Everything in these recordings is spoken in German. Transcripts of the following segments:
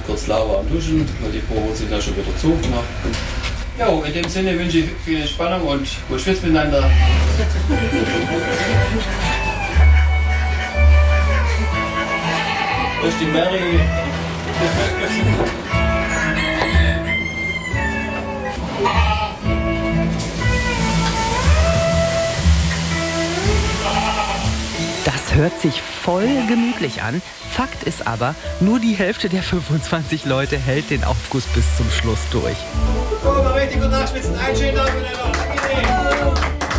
kurz Laura am Duschen, weil die Poren sind ja schon wieder zu. Ja, in dem Sinne wünsche ich viel Entspannung und gut Schwitz miteinander. Durch die Mary. Das hört sich voll gemütlich an. Fakt ist aber, nur die Hälfte der 25 Leute hält den Aufguss bis zum Schluss durch. So, mal richtig gut nachschwitzen. Einen schönen Tag miteinander.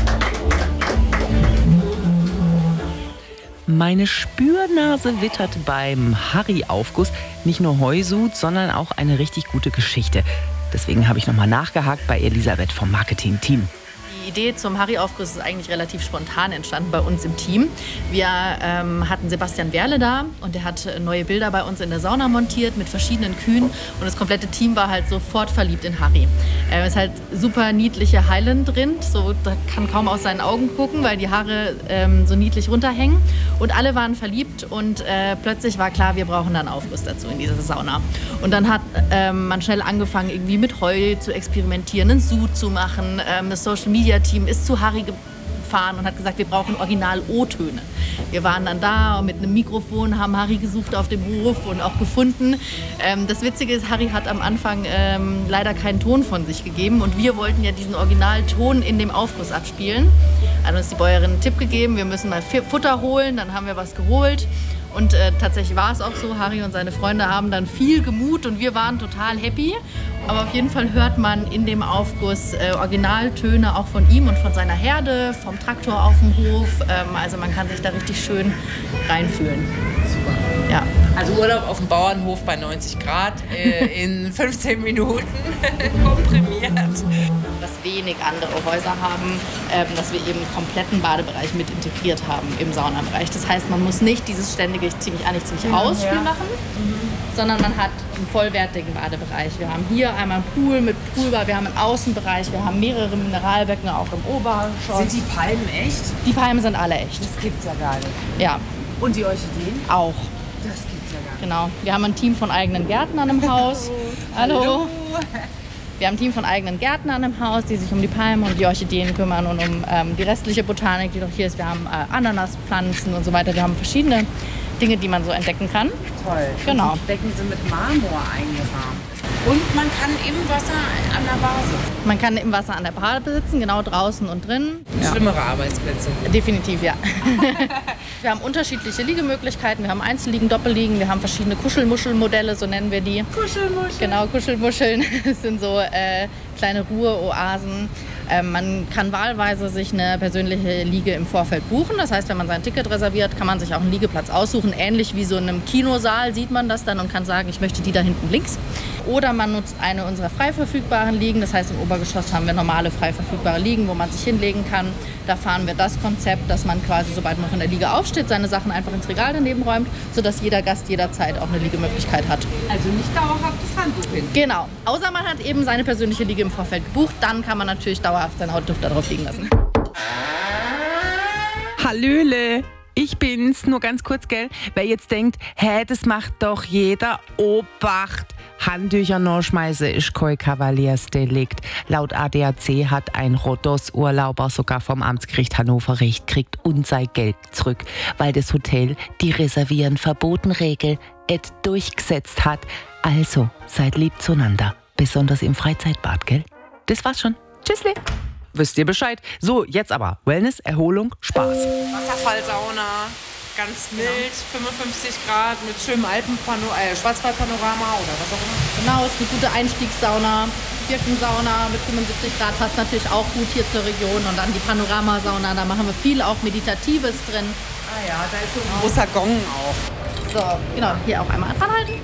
Meine Spürnase wittert beim Harry-Aufguss nicht nur Heusud, sondern auch eine richtig gute Geschichte. Deswegen habe ich nochmal nachgehakt bei Elisabeth vom Marketing-Team. Die Idee zum Harry-Aufguss ist eigentlich relativ spontan entstanden bei uns im Team. Wir hatten Sebastian Werle da und der hat neue Bilder bei uns in der Sauna montiert mit verschiedenen Kühen und das komplette Team war halt sofort verliebt in Harry. Er ist halt super niedliche Highland-Rind, so, da kann kaum aus seinen Augen gucken, weil die Haare so niedlich runterhängen und alle waren verliebt und plötzlich war klar, wir brauchen da einen Aufguss dazu in dieser Sauna. Und dann hat man schnell angefangen, irgendwie mit Heu zu experimentieren, einen Sud zu machen, das Social-Media-Team ist zu Harry gefahren und hat gesagt, wir brauchen Original-O-Töne. Wir waren dann da mit einem Mikrofon, haben Harry gesucht auf dem Hof und auch gefunden. Das Witzige ist, Harry hat am Anfang leider keinen Ton von sich gegeben und wir wollten ja diesen Originalton in dem Aufguss abspielen. Hat uns die Bäuerin einen Tipp gegeben, wir müssen mal Futter holen, dann haben wir was geholt. Und tatsächlich war es auch so, Harry und seine Freunde haben dann viel gemut und wir waren total happy. Aber auf jeden Fall hört man in dem Aufguss Originaltöne auch von ihm und von seiner Herde, vom Traktor auf dem Hof. Also man kann sich da richtig schön reinfühlen. Super. Ja. Also Urlaub auf dem Bauernhof bei 90 Grad in 15 Minuten komprimiert. Was wenig andere Häuser haben, dass wir eben einen kompletten Badebereich mit integriert haben im Saunabereich. Das heißt, man muss nicht dieses ständige ziemlich Ausspiel machen, sondern man hat einen vollwertigen Badebereich. Wir haben hier einmal einen Pool mit Poolbar, wir haben einen Außenbereich, wir haben mehrere Mineralbecken auch im Obergeschoss. Sind die Palmen echt? Die Palmen sind alle echt. Das gibt's ja gar nicht. Ja. Und die Orchideen? Auch. Das gibt's ja gar nicht. Genau. Wir haben ein Team von eigenen Gärtnern im Haus. Hallo. Wir haben ein Team von eigenen Gärtnern im Haus, die sich um die Palmen und die Orchideen kümmern und um die restliche Botanik, die noch hier ist. Wir haben Ananaspflanzen und so weiter. Wir haben verschiedene Dinge, die man so entdecken kann. Toll. Genau. Die Becken sind mit Marmor eingerahmt. Und man kann im Wasser an der Bar sitzen. Man kann im Wasser an der Bar sitzen, genau draußen und drin. Ja. Schlimmere Arbeitsplätze. Definitiv, ja. Wir haben unterschiedliche Liegemöglichkeiten. Wir haben Einzelliegen, Doppelliegen. Wir haben verschiedene Kuschelmuschelmodelle, so nennen wir die. Kuschelmuscheln. Genau, Kuschelmuscheln. Das sind so kleine Ruheoasen. Man kann wahlweise sich eine persönliche Liege im Vorfeld buchen. Das heißt, wenn man sein Ticket reserviert, kann man sich auch einen Liegeplatz aussuchen. Ähnlich wie so in einem Kinosaal sieht man das dann und kann sagen, ich möchte die da hinten links. Oder man nutzt eine unserer frei verfügbaren Liegen. Das heißt, im Obergeschoss haben wir normale frei verfügbare Liegen, wo man sich hinlegen kann. Da fahren wir das Konzept, dass man quasi, sobald man von der Liege aufsteht, seine Sachen einfach ins Regal daneben räumt, sodass jeder Gast jederzeit auch eine Liegemöglichkeit hat. Also nicht dauerhaftes Handtuch hin. Genau. Außer man hat eben seine persönliche Liege im Vorfeld gebucht. Dann kann man natürlich dauerhaft sein Handtuch da drauf liegen lassen. Hallöle, ich bin's, nur ganz kurz, gell? Wer jetzt denkt, das macht doch jeder, Obacht. Handtücher nachschmeißen ist kein Kavaliersdelikt. Laut ADAC hat ein Rhodos-Urlauber sogar vom Amtsgericht Hannover Recht kriegt und sein Geld zurück, weil das Hotel die Reservieren-Verboten-Regel et durchgesetzt hat. Also, seid lieb zueinander, besonders im Freizeitbad, gell? Das war's schon. Tschüssle. Wisst ihr Bescheid? So, jetzt aber Wellness, Erholung, Spaß. Wasserfallsauna, ganz mild, 55 Grad mit schönem Schwarzwaldpanorama oder was auch immer. Genau, ist eine gute Einstiegssauna. Birkensauna mit 75 Grad passt natürlich auch gut hier zur Region. Und dann die Panoramasauna, da machen wir viel auch Meditatives drin. Ah ja, da ist so ein großer Gong auch. So, genau, hier auch einmal dranhalten.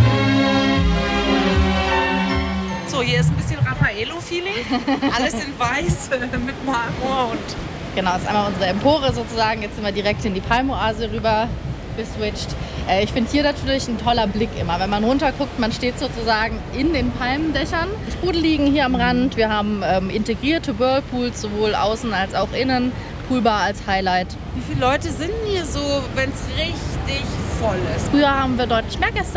So, hier ist ein bisschen Raffaello-Feeling. Alles in weiß mit Marmor und... Genau, das ist einmal unsere Empore sozusagen. Jetzt sind wir direkt in die Palmoase rüber geswitcht. Ich finde hier natürlich ein toller Blick immer. Wenn man runterguckt, man steht sozusagen in den Palmendächern. Sprudel liegen hier am Rand. Wir haben integrierte Whirlpools, sowohl außen als auch innen. Poolbar als Highlight. Wie viele Leute sind hier so, wenn es richtig voll ist? Früher haben wir deutlich mehr Gäste